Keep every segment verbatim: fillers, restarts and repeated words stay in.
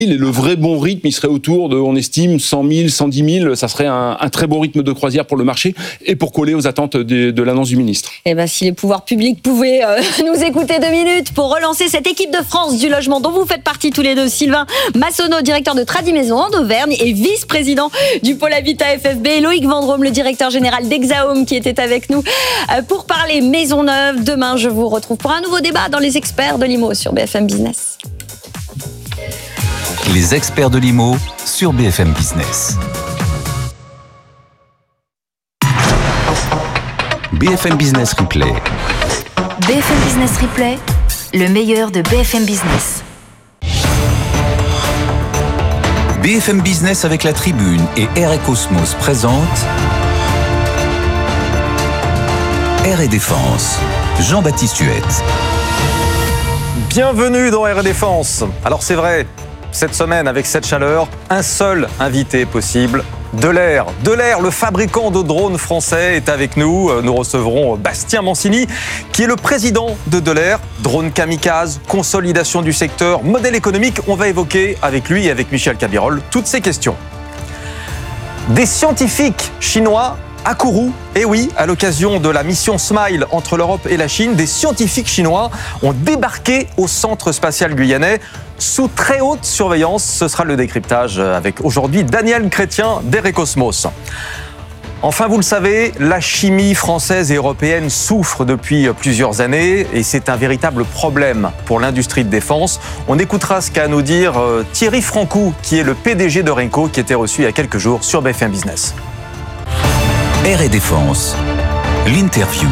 Et le vrai bon rythme, il serait autour de, on estime, cent mille, cent dix mille. Ça serait un, un très bon rythme de croisière pour le marché et pour coller aux attentes de, de l'annonce du ministre. Eh ben, si les pouvoirs publics pouvaient euh, nous écouter deux minutes pour relancer cette équipe de France du logement dont vous faites partie tous les deux, Sylvain Massonneau, directeur de Tradimaison en Auvergne et vice-président du pôle Habitat F F B, et Loïc Vendrome, le directeur général d'Exahome, qui était avec nous euh, pour parler maison neuve. Demain, je vous retrouve pour un nouveau débat dans les experts de l'I M O sur B F M Business. Les experts de l'I M O sur B F M Business. B F M Business Replay. B F M Business Replay, le meilleur de B F M Business. B F M Business avec la Tribune et R et Cosmos présente R et Défense. Jean-Baptiste Huette. Bienvenue dans R et Défense. Alors c'est vrai, cette semaine avec cette chaleur, un seul invité possible, Delair. Delair, le fabricant de drones français, est avec nous. Nous recevrons Bastien Mancini, qui est le président de Delair. Drone kamikaze, consolidation du secteur, modèle économique. On va évoquer avec lui et avec Michel Cabirol toutes ces questions. Des scientifiques chinois à Kourou, et oui, à l'occasion de la mission SMILE entre l'Europe et la Chine, des scientifiques chinois ont débarqué au centre spatial guyanais sous très haute surveillance. Ce sera le décryptage avec aujourd'hui Daniel Chrétien d'R et Cosmos. Enfin, vous le savez, la chimie française et européenne souffre depuis plusieurs années et c'est un véritable problème pour l'industrie de défense. On écoutera ce qu'a à nous dire Thierry Francou, qui est le P D G de Renco, qui était reçu il y a quelques jours sur B F M Business. R et Défense, l'interview.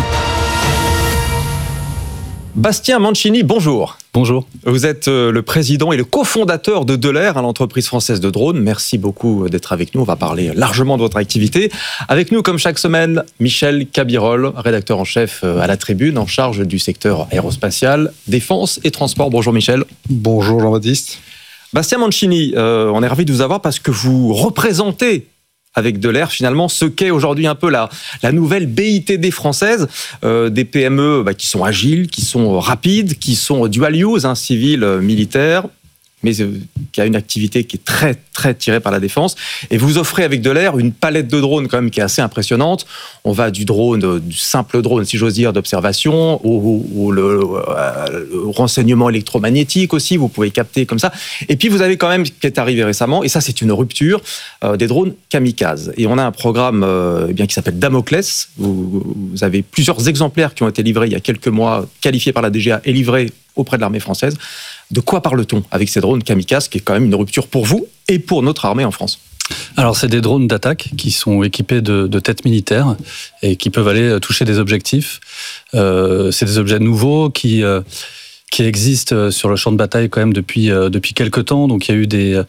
Bastien Mancini, bonjour. Bonjour. Vous êtes le président et le cofondateur de Delair, l'entreprise française de drones. Merci beaucoup d'être avec nous. On va parler largement de votre activité. Avec nous, comme chaque semaine, Michel Cabirol, rédacteur en chef à la Tribune, en charge du secteur aérospatial, défense et transport. Bonjour Michel. Bonjour Jean-Baptiste. Bastien Mancini, euh, on est ravis de vous avoir parce que vous représentez avec Delair, finalement, ce qu'est aujourd'hui un peu la, la nouvelle B I T D française, euh, des P M E bah, qui sont agiles, qui sont rapides, qui sont dual use, hein, civil, euh, militaire, mais euh, qui a une activité qui est très, très tirée par la défense. Et vous offrez avec Delair une palette de drones quand même qui est assez impressionnante. On va du drone, euh, du simple drone, si j'ose dire, d'observation, au, au, au le, euh, le renseignement électromagnétique aussi, vous pouvez capter comme ça. Et puis vous avez quand même, ce qui est arrivé récemment, et ça c'est une rupture, euh, des drones kamikazes. Et on a un programme euh, eh bien, qui s'appelle Damoclès. Vous, vous avez plusieurs exemplaires qui ont été livrés il y a quelques mois, qualifiés par la D G A et livrés auprès de l'armée française. De quoi parle-t-on avec ces drones kamikazes, qui est quand même une rupture pour vous et pour notre armée en France? Alors, c'est des drones d'attaque qui sont équipés de, de têtes militaires et qui peuvent aller toucher des objectifs. Euh, c'est des objets nouveaux qui, euh, qui existent sur le champ de bataille quand même depuis, euh, depuis quelques temps. Donc, il y a eu des...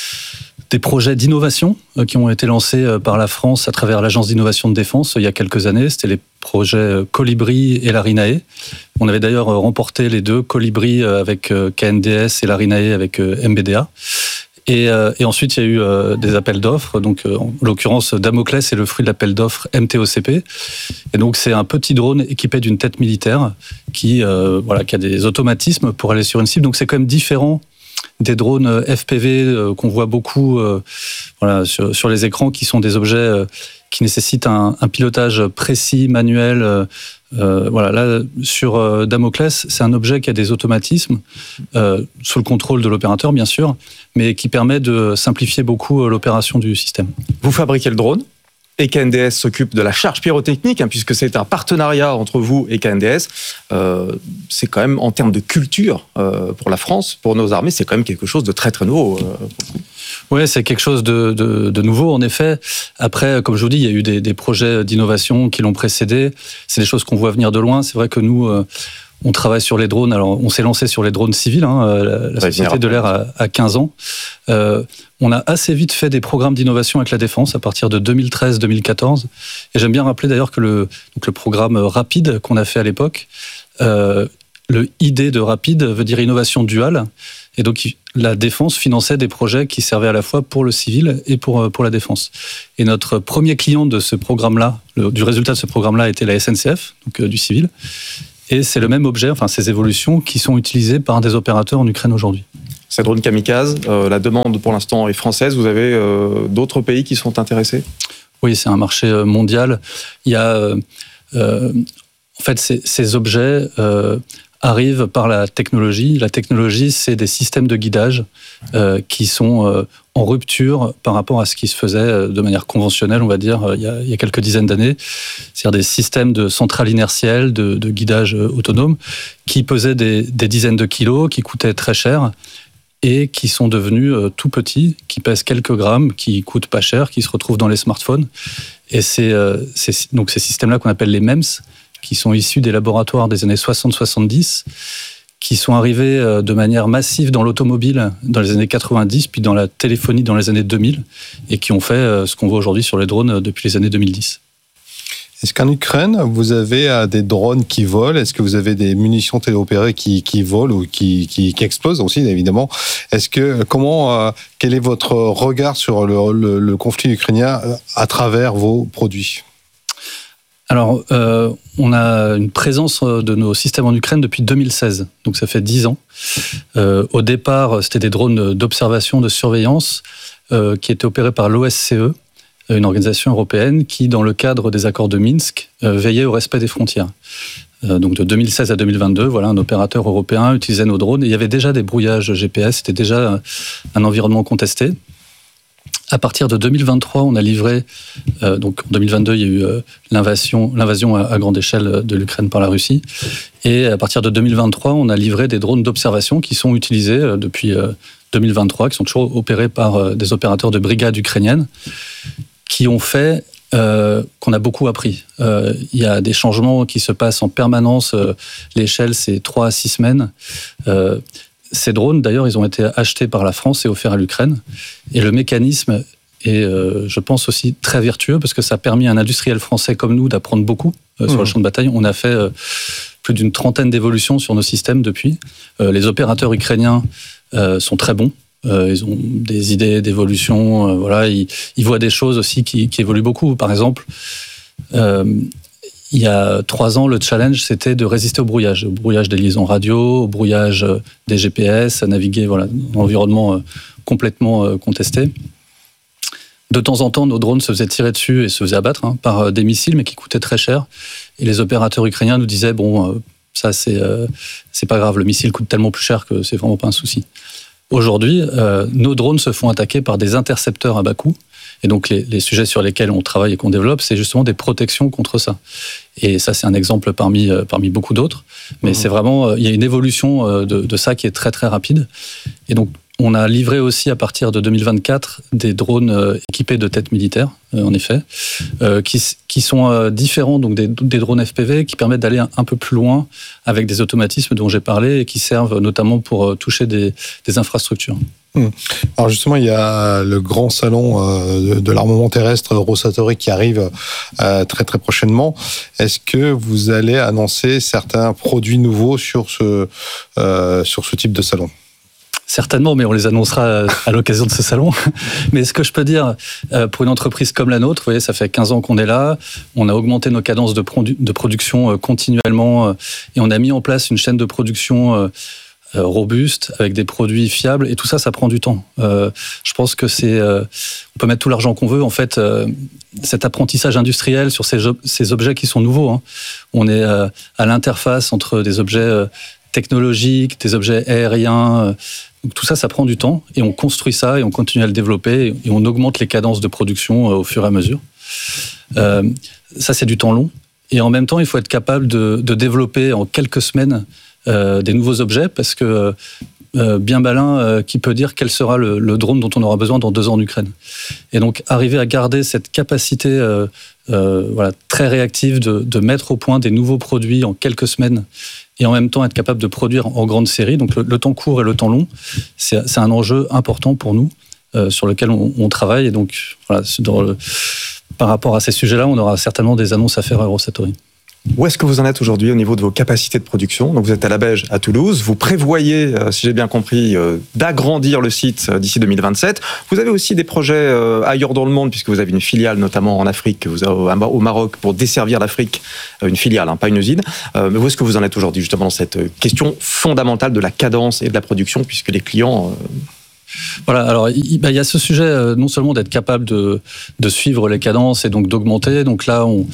des projets d'innovation qui ont été lancés par la France à travers l'Agence d'innovation de défense il y a quelques années. C'était les projets Colibri et l'Arinae. On avait d'ailleurs remporté les deux, Colibri avec K N D S et l'Arinae avec M B D A. Et, et ensuite, il y a eu des appels d'offres. Donc, en l'occurrence, Damoclès est le fruit de l'appel d'offres M T O C P. Et donc, c'est un petit drone équipé d'une tête militaire qui, euh, voilà, qui a des automatismes pour aller sur une cible. Donc, c'est quand même différent des drones F P V euh, qu'on voit beaucoup euh, voilà, sur, sur les écrans, qui sont des objets euh, qui nécessitent un, un pilotage précis, manuel. Euh, euh, voilà, là, sur euh, Damoclès, c'est un objet qui a des automatismes, euh, sous le contrôle de l'opérateur, bien sûr, mais qui permet de simplifier beaucoup l'opération du système. Vous fabriquez le drone et K N D S s'occupe de la charge pyrotechnique, hein, puisque c'est un partenariat entre vous et K N D S. Euh, c'est quand même, en termes de culture, euh, pour la France, pour nos armées, c'est quand même quelque chose de très très nouveau. Euh, Oui, c'est quelque chose de, de, de nouveau, en effet. Après, comme je vous dis, il y a eu des, des projets d'innovation qui l'ont précédé. C'est des choses qu'on voit venir de loin. C'est vrai que nous, euh, on travaille sur les drones. Alors, on s'est lancé sur les drones civils. Hein, la la société Delair a, a quinze ans. Euh, on a assez vite fait des programmes d'innovation avec la défense à partir de deux mille treize deux mille quatorze. Et j'aime bien rappeler d'ailleurs que le, donc le programme Rapide qu'on a fait à l'époque, euh, le I D de Rapide veut dire innovation duale. Et donc, la défense finançait des projets qui servaient à la fois pour le civil et pour, pour la défense. Et notre premier client de ce programme-là, le, du résultat de ce programme-là, était la S N C F, donc euh, du civil. Et c'est le même objet, enfin ces évolutions, qui sont utilisées par des opérateurs en Ukraine aujourd'hui. ces drones kamikazes. Euh, la demande pour l'instant est française. Vous avez euh, d'autres pays qui sont intéressés ? Oui, c'est un marché mondial. Il y a, euh, euh, en fait, ces, ces objets euh, arrivent par la technologie. La technologie, c'est des systèmes de guidage euh, qui sont euh, en rupture par rapport à ce qui se faisait de manière conventionnelle, on va dire, il y a, il y a quelques dizaines d'années. C'est-à-dire des systèmes de centrales inertielles, de, de guidage autonome, qui pesaient des, des dizaines de kilos, qui coûtaient très cher, et qui sont devenus euh, tout petits, qui pèsent quelques grammes, qui coûtent pas cher, qui se retrouvent dans les smartphones. Et c'est, euh, c'est donc ces systèmes-là qu'on appelle les M E M S, qui sont issus des laboratoires des années soixante soixante-dix, qui sont arrivés euh, de manière massive dans l'automobile dans les années quatre-vingt-dix, puis dans la téléphonie dans les années deux mille, et qui ont fait euh, ce qu'on voit aujourd'hui sur les drones euh, depuis les années deux mille dix. Est-ce qu'en Ukraine, vous avez euh, des drones qui volent ? Est-ce que vous avez des munitions téléopérées qui, qui volent ou qui, qui, qui explosent aussi, évidemment ? Est-ce que, comment, euh, quel est votre regard sur le, le, le conflit ukrainien à travers vos produits ? Alors, euh, on a une présence de nos systèmes en Ukraine depuis deux mille seize, donc ça fait dix ans. Euh, au départ, c'était des drones d'observation, de surveillance, euh, qui étaient opérés par l'O S C E, une organisation européenne qui, dans le cadre des accords de Minsk, euh, veillait au respect des frontières. Euh, donc de deux mille seize à deux mille vingt-deux, voilà, un opérateur européen utilisait nos drones. Et il y avait déjà des brouillages G P S, c'était déjà un environnement contesté. À partir de deux mille vingt-trois, on a livré, euh, donc en deux mille vingt-deux, il y a eu euh, l'invasion, l'invasion à, à grande échelle de l'Ukraine par la Russie. Et à partir de deux mille vingt-trois, on a livré des drones d'observation qui sont utilisés euh, depuis euh, deux mille vingt-trois, qui sont toujours opérés par euh, des opérateurs de brigades ukrainiennes, qui ont fait euh, qu'on a beaucoup appris. Euh, il y a des changements qui se passent en permanence. Euh, l'échelle, c'est trois à six semaines. Euh, Ces drones, d'ailleurs, ils ont été achetés par la France et offerts à l'Ukraine. Et le mécanisme est, euh, je pense, aussi très vertueux parce que ça a permis à un industriel français comme nous d'apprendre beaucoup euh, sur mmh. le champ de bataille. On a fait euh, plus d'une trentaine d'évolutions sur nos systèmes depuis. Euh, les opérateurs ukrainiens euh, sont très bons. Euh, ils ont des idées d'évolution. Euh, voilà, ils, ils voient des choses aussi qui, qui évoluent beaucoup. Par exemple, euh, il y a trois ans, le challenge, c'était de résister au brouillage, au brouillage des liaisons radio, au brouillage des G P S, à naviguer voilà, dans un environnement complètement contesté. De temps en temps, nos drones se faisaient tirer dessus et se faisaient abattre hein, par des missiles, mais qui coûtaient très cher. Et les opérateurs ukrainiens nous disaient, bon, ça, c'est, euh, c'est pas grave, le missile coûte tellement plus cher que c'est vraiment pas un souci. Aujourd'hui, euh, nos drones se font attaquer par des intercepteurs à bas coût. Et donc, les, les sujets sur lesquels on travaille et qu'on développe, c'est justement des protections contre ça. Et ça, c'est un exemple parmi, parmi beaucoup d'autres. Mais mmh. c'est vraiment, il y a une évolution de, de ça qui est très, très rapide. Et donc, on a livré aussi, à partir de deux mille vingt-quatre, des drones équipés de têtes militaires, en effet, qui, qui sont différents, donc des, des drones F P V, qui permettent d'aller un, un peu plus loin avec des automatismes dont j'ai parlé et qui servent notamment pour toucher des, des infrastructures. Alors justement, il y a le grand salon de l'armement terrestre Rosatori qui arrive très très prochainement. Est-ce que vous allez annoncer certains produits nouveaux sur ce, euh, sur ce type de salon ? Certainement, mais on les annoncera à l'occasion de ce salon. Mais ce que je peux dire, pour une entreprise comme la nôtre, vous voyez, ça fait quinze ans qu'on est là, on a augmenté nos cadences de, produ- de production continuellement et on a mis en place une chaîne de production robuste, avec des produits fiables, et tout ça, ça prend du temps. Euh, je pense que c'est... Euh, on peut mettre tout l'argent qu'on veut, en fait, euh, cet apprentissage industriel sur ces, ces objets qui sont nouveaux. Hein. On est euh, à l'interface entre des objets euh, technologiques, des objets aériens, euh, donc tout ça, ça prend du temps, et on construit ça, et on continue à le développer, et on augmente les cadences de production euh, au fur et à mesure. Euh, ça, c'est du temps long, et en même temps, il faut être capable de, de développer en quelques semaines Euh, des nouveaux objets, parce que euh, bien malin euh, qui peut dire quel sera le, le drone dont on aura besoin dans deux ans en Ukraine. Et donc arriver à garder cette capacité euh, euh, voilà, très réactive de, de mettre au point des nouveaux produits en quelques semaines et en même temps être capable de produire en grande série, donc le, le temps court et le temps long, c'est, c'est un enjeu important pour nous euh, sur lequel on, on travaille. Et donc voilà, dans le, par rapport à ces sujets-là, on aura certainement des annonces à faire à Rosatori. Où est-ce que vous en êtes aujourd'hui au niveau de vos capacités de production? Donc vous êtes à la Beige, à Toulouse. Vous prévoyez, euh, si j'ai bien compris, euh, d'agrandir le site euh, d'ici deux mille vingt-sept. Vous avez aussi des projets euh, ailleurs dans le monde, puisque vous avez une filiale notamment en Afrique, vous avez au Maroc, pour desservir l'Afrique, euh, une filiale, hein, pas une usine. Euh, mais où est-ce que vous en êtes aujourd'hui justement dans cette question fondamentale de la cadence et de la production, puisque les clients... Euh, Voilà, alors il bah, y a ce sujet euh, non seulement d'être capable de, de suivre les cadences et donc d'augmenter. Donc là, on,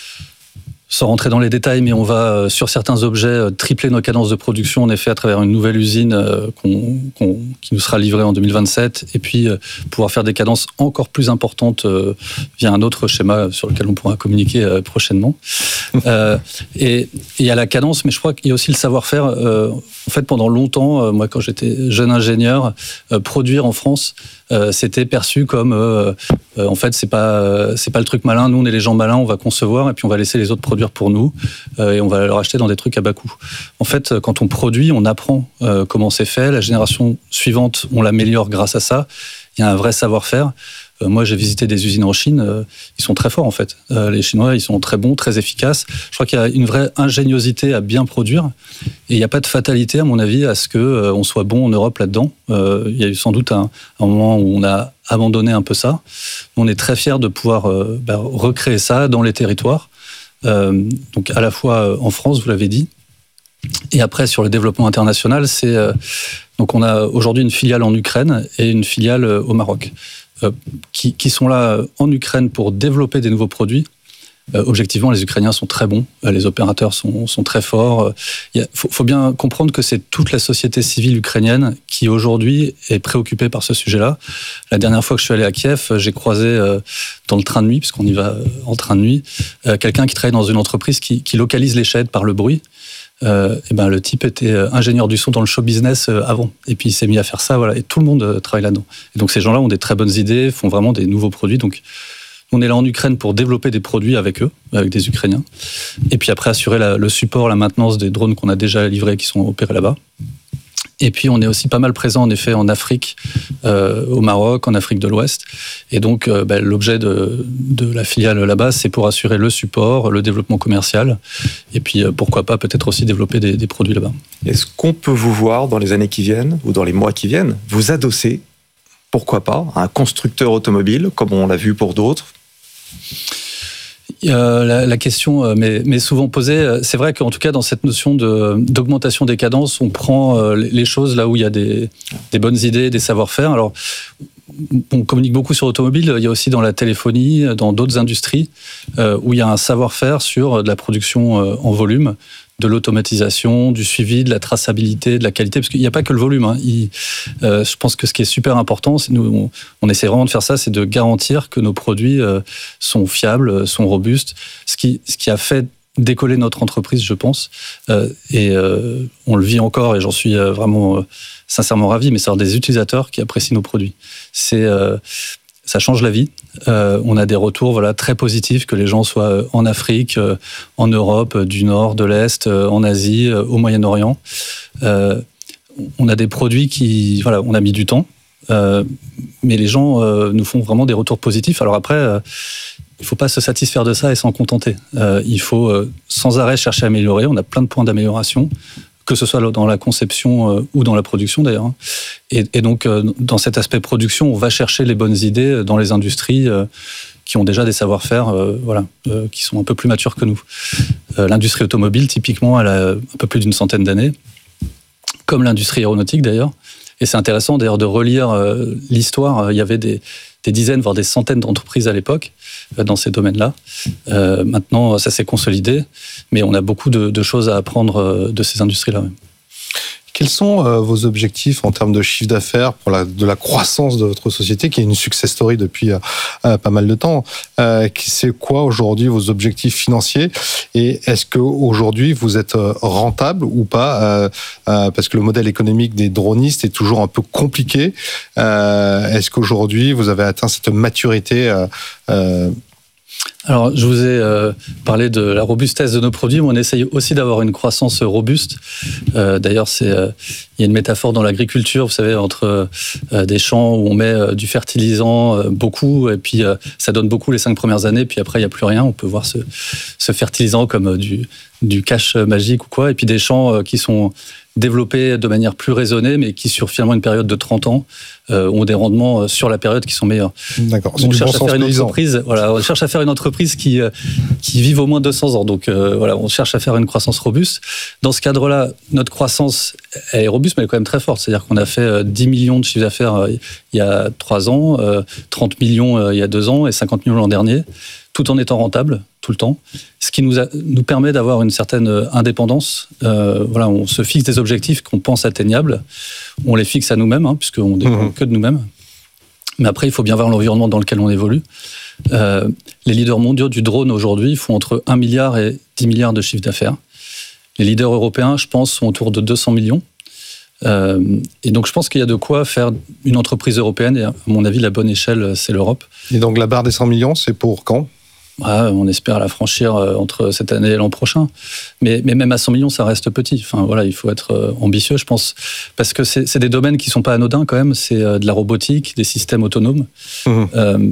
sans rentrer dans les détails, mais on va euh, sur certains objets euh, tripler nos cadences de production en effet à travers une nouvelle usine euh, qu'on, qu'on, qui nous sera livrée en deux mille vingt-sept, et puis euh, pouvoir faire des cadences encore plus importantes euh, via un autre schéma sur lequel on pourra communiquer euh, prochainement. euh, et il y a la cadence, mais je crois qu'il y a aussi le savoir-faire. Euh, en fait, pendant longtemps, euh, moi quand j'étais jeune ingénieur, euh, produire en France, euh, c'était perçu comme euh, euh, en fait c'est pas euh, c'est pas le truc malin. Nous on est les gens malins, on va concevoir et puis on va laisser les autres produire pour nous euh, et on va leur acheter dans des trucs à bas coût. En fait, quand on produit, on apprend euh, comment c'est fait. La génération suivante, on l'améliore grâce à ça. Il y a un vrai savoir-faire. Euh, moi, j'ai visité des usines en Chine. Euh, ils sont très forts, en fait. Euh, les Chinois, ils sont très bons, très efficaces. Je crois qu'il y a une vraie ingéniosité à bien produire. Et il n'y a pas de fatalité, à mon avis, à ce qu'on euh, soit bon en Europe là-dedans. Euh, il y a eu sans doute un, un moment où on a abandonné un peu ça. On est très fiers de pouvoir euh, bah, recréer ça dans les territoires. Euh, donc à la fois en France, vous l'avez dit, et après sur le développement international, c'est euh, donc on a aujourd'hui une filiale en Ukraine et une filiale au Maroc euh, qui, qui sont là en Ukraine pour développer des nouveaux produits. Euh, objectivement, les Ukrainiens sont très bons, euh, les opérateurs sont, sont très forts. Il faut, faut bien comprendre que c'est toute la société civile ukrainienne qui aujourd'hui est préoccupée par ce sujet-là. La dernière fois que je suis allé à Kiev, j'ai croisé euh, dans le train de nuit, puisqu'on y va en train de nuit, euh, quelqu'un qui travaille dans une entreprise qui, qui localise les sheds par le bruit. Euh, et ben le type était ingénieur du son dans le show business euh, avant, et puis il s'est mis à faire ça, voilà, et tout le monde euh, travaille là-dedans. Et donc ces gens-là ont des très bonnes idées, font vraiment des nouveaux produits. Donc on est là en Ukraine pour développer des produits avec eux, avec des Ukrainiens, et puis après assurer la, le support, la maintenance des drones qu'on a déjà livrés, qui sont opérés là-bas. Et puis on est aussi pas mal présent en effet en Afrique, euh, au Maroc, en Afrique de l'Ouest. Et donc euh, bah, l'objet de, de la filiale là-bas, c'est pour assurer le support, le développement commercial, et puis euh, pourquoi pas peut-être aussi développer des, des produits là-bas. Est-ce qu'on peut vous voir dans les années qui viennent, ou dans les mois qui viennent, vous adosser, pourquoi pas, à un constructeur automobile, comme on l'a vu pour d'autres ? Euh, la, la question m'est, m'est souvent posée. C'est vrai qu'en tout cas, dans cette notion de, d'augmentation des cadences, on prend euh, les choses là où il y a des, des bonnes idées, des savoir-faire. Alors, on communique beaucoup sur l'automobile. Il y a aussi dans la téléphonie, dans d'autres industries, euh, où il y a un savoir-faire sur de la production euh, en volume, de l'automatisation, du suivi, de la traçabilité, de la qualité, parce qu'il n'y a pas que le volume. Hein. Il, euh, je pense que ce qui est super important, c'est nous, on, on essaie vraiment de faire ça, c'est de garantir que nos produits euh, sont fiables, sont robustes, ce qui, ce qui a fait décoller notre entreprise, je pense. Euh, et euh, on le vit encore, et j'en suis euh, vraiment euh, sincèrement ravi, mais c'est avoir des utilisateurs qui apprécient nos produits. C'est... Euh, Ça change la vie. Euh, on a des retours voilà, très positifs, que les gens soient en Afrique, euh, en Europe, du Nord, de l'Est, euh, en Asie, euh, au Moyen-Orient. Euh, on a des produits qui... Voilà, on a mis du temps, euh, mais les gens euh, nous font vraiment des retours positifs. Alors après, euh, il ne faut pas se satisfaire de ça et s'en contenter. Euh, il faut euh, sans arrêt chercher à améliorer. On a plein de points d'amélioration, que ce soit dans la conception euh, ou dans la production d'ailleurs. Et, et donc, euh, dans cet aspect production, on va chercher les bonnes idées dans les industries euh, qui ont déjà des savoir-faire euh, voilà, euh, qui sont un peu plus matures que nous. Euh, l'industrie automobile, typiquement, elle a un peu plus d'une centaine d'années, comme l'industrie aéronautique d'ailleurs. Et c'est intéressant d'ailleurs de relire euh, l'histoire. Il y avait des, des dizaines, voire des centaines d'entreprises à l'époque euh, dans ces domaines-là. Euh, maintenant, ça s'est consolidé, mais on a beaucoup de, de choses à apprendre euh, de ces industries-là. Même. Quels sont euh, vos objectifs en termes de chiffre d'affaires pour la, de la croissance de votre société, qui est une success story depuis euh, pas mal de temps? euh, C'est quoi aujourd'hui vos objectifs financiers? Et est-ce qu'aujourd'hui vous êtes rentable ou pas? euh, euh, Parce que le modèle économique des dronistes est toujours un peu compliqué. Euh, est-ce qu'aujourd'hui vous avez atteint cette maturité euh, euh, Alors, je vous ai euh, parlé de la robustesse de nos produits, mais on essaye aussi d'avoir une croissance robuste. Euh, d'ailleurs, c'est, euh, il y a une métaphore dans l'agriculture, vous savez, entre euh, des champs où on met euh, du fertilisant euh, beaucoup, et puis euh, ça donne beaucoup les cinq premières années, puis après il n'y a plus rien. On peut voir ce, ce fertilisant comme euh, du, du cash magique ou quoi, et puis des champs euh, qui sont développés de manière plus raisonnée, mais qui sur finalement une période de trente ans euh, ont des rendements sur la période qui sont meilleurs. D'accord. On cherche bon à faire une entreprise. Voilà, on cherche à faire une entreprise qui euh, qui vive au moins deux cents ans. Donc euh, voilà, on cherche à faire une croissance robuste. Dans ce cadre-là, notre croissance elle est robuste, mais elle est quand même très forte. C'est-à-dire qu'on a fait euh, dix millions de chiffre d'affaires euh, il y a trois ans, euh, trente millions euh, il y a deux ans et cinquante millions l'an dernier, tout en étant rentable tout le temps, ce qui nous, a, nous permet d'avoir une certaine indépendance. Euh, voilà, on se fixe des objectifs qu'on pense atteignables, on les fixe à nous-mêmes, hein, puisqu'on ne dépend mmh. que de nous-mêmes. Mais après, il faut bien voir l'environnement dans lequel on évolue. Euh, les leaders mondiaux du drone aujourd'hui font entre un milliard et dix milliards de chiffre d'affaires. Les leaders européens, je pense, sont autour de deux cents millions. Euh, et donc, je pense qu'il y a de quoi faire une entreprise européenne. Et à mon avis, la bonne échelle, c'est l'Europe. Et donc, la barre des cent millions, c'est pour quand ? Ah, on espère la franchir entre cette année et l'an prochain. Mais, mais même à cent millions, ça reste petit. Enfin, voilà, il faut être ambitieux, je pense. Parce que c'est, c'est des domaines qui ne sont pas anodins, quand même. C'est de la robotique, des systèmes autonomes. Mmh. Euh,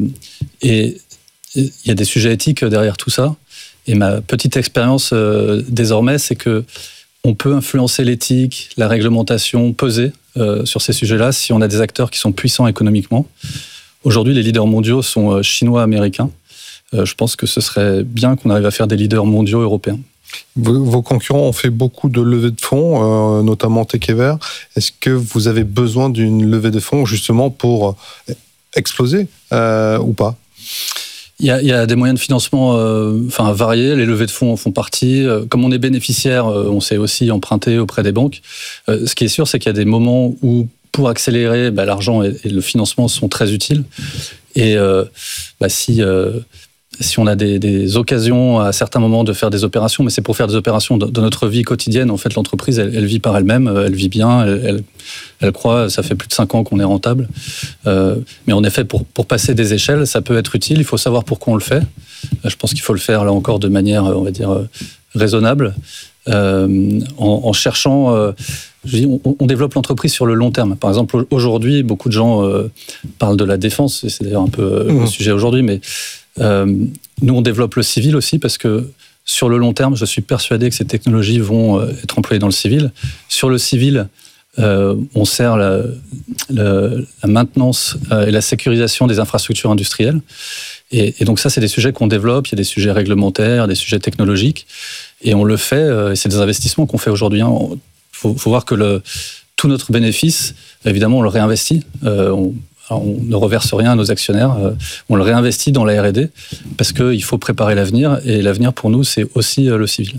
et il y a des sujets éthiques derrière tout ça. Et ma petite expérience, euh, désormais, c'est que on peut influencer l'éthique, la réglementation, peser euh, sur ces sujets-là si on a des acteurs qui sont puissants économiquement. Aujourd'hui, les leaders mondiaux sont chinois, américains. Je pense que ce serait bien qu'on arrive à faire des leaders mondiaux européens. Vos concurrents ont fait beaucoup de levées de fonds, euh, notamment Tekever. Est-ce que vous avez besoin d'une levée de fonds justement pour exploser euh, ou pas ? Il y, a, il y a des moyens de financement euh, enfin, variés. Les levées de fonds en font partie. Comme on est bénéficiaire, on sait aussi emprunter auprès des banques. Euh, ce qui est sûr, c'est qu'il y a des moments où, pour accélérer, bah, l'argent et, et le financement sont très utiles. Et euh, bah, si... Euh, Si on a des, des occasions à certains moments de faire des opérations, mais c'est pour faire des opérations de, de notre vie quotidienne. En fait, l'entreprise, elle, elle vit par elle-même, elle vit bien, elle, elle, elle croît, ça fait plus de cinq ans qu'on est rentable. Euh, mais en effet, pour, pour passer des échelles, ça peut être utile, il faut savoir pourquoi on le fait. Je pense qu'il faut le faire, là encore, de manière, on va dire, raisonnable, euh, en, en cherchant... Euh, Je dis, on, on développe l'entreprise sur le long terme. Par exemple, aujourd'hui, beaucoup de gens euh, parlent de la défense, et c'est d'ailleurs un peu euh, mmh. le sujet aujourd'hui, mais euh, nous, on développe le civil aussi parce que sur le long terme, je suis persuadé que ces technologies vont euh, être employées dans le civil. Sur le civil, euh, on sert la, la, la maintenance euh, et la sécurisation des infrastructures industrielles. Et, et donc ça, c'est des sujets qu'on développe. Il y a des sujets réglementaires, des sujets technologiques. Et on le fait, euh, et c'est des investissements qu'on fait aujourd'hui. Il hein. faut, faut voir que le, tout notre bénéfice, évidemment, on le réinvestit. Euh, on, on ne reverse rien à nos actionnaires. Euh, on le réinvestit dans la R et D parce qu'il faut préparer l'avenir. Et l'avenir, pour nous, c'est aussi euh, le civil.